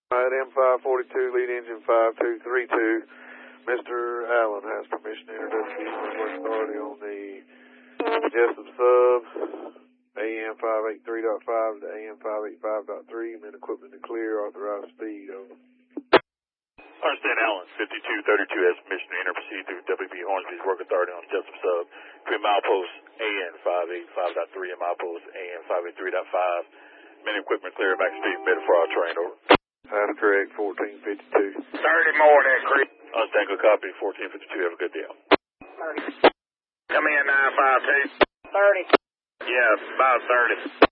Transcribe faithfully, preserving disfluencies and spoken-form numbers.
At M five forty-two, lead engine five two three two. Mister Allen has permission to introduce the work authority on the Jessup sub, A M five eighty-three point five to A M five eighty-five point three, and equipment to clear, authorized speed, over. Understand Allen, fifty-two thirty-two has permission to enter proceed through W B Hornsby's work authority on Jessup sub, between milepost A N five eighty-five point three and milepost A N five eighty-three point five. Main equipment clear, back speed, better for our train, over. That's correct, fourteen fifty-two. thirty more there, Creek. Understand, good copy, fourteen fifty-two, have a good deal. thirty. Come in, nine five two. thirty. Yeah, about thirty.